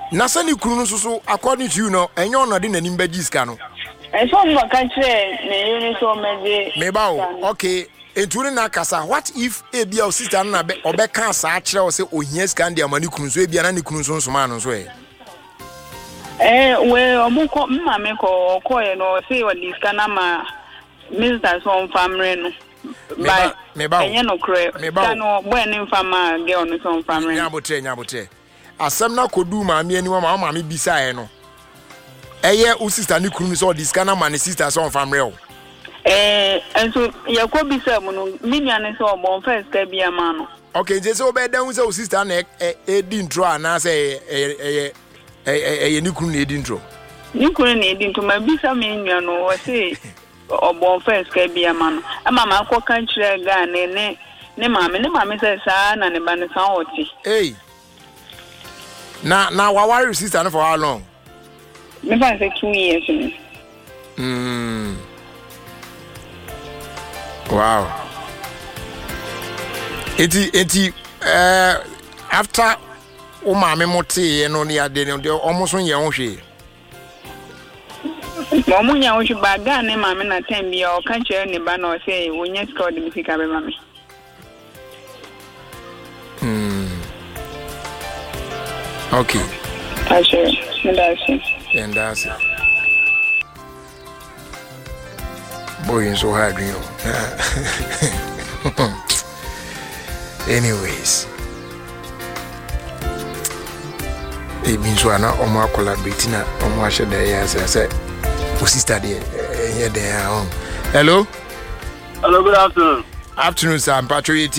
Nasani kunu so according to you no enyo no de nanim baji ska no. So no kan kire na yuni so meje. Meba o okay eturi na kasa what if ebia o sister na be obeka asa akire o se ohia ska ndi amani kunu so ebia na ne kunu so nsoma no so e. We omuko mmame ko ye no say o diska na ma Mr. Son family no. Meba enye no kure. No boy ni fama girl no son family. Nyabote. Asem na kodu maami ani wa maami bisa e no. Eye o sister ni kunu so diska na ma ne sister son family o. Enso yakobisa mu no minya ne so obon first ka bia ma no. Okay, je so be dan say o sister na di intro ana say ni kunu na di intro. Ni kunu na di intro ma bisa me nwa no o say obon first ka bia ma no. Ama ma ko kan kire ga ne maame say sa na ne ba ne san oti. Hey. Now why are you sister for how long? Me say 2 years. Wow. Eti after o maame mote no ne ade no de almost ye ho hwe. Mo nya ho hwe ba ga ne maame na time bia o kan kire ne ba na o say wonya score de misika be maame. Okay. That's it. And that's it. Boy, so hard, you know. Anyways, it means we are not collaborating. I said, sister, here they are. Hello. Hello, good afternoon. Afternoon, sir. I'm Patrick.